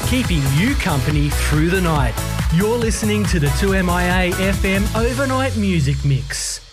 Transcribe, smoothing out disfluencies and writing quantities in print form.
keeping you company through the night. You're listening to the 2MIA FM Overnight Music Mix.